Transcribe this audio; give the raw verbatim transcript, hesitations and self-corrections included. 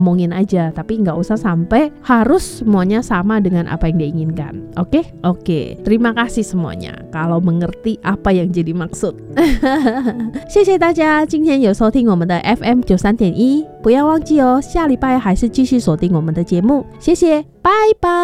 ngomongin aja, tapi nggak usah sampai harus semuanya sama dengan apa yang dia inginkan. Oke? Oke. Terima kasih semuanya kalau mengerti apa yang jadi maksud. 谢谢大家今天有收听我们的 F M 九十三点一，不要忘记哦，下礼拜还是继续锁定我们的节目。谢谢，拜拜。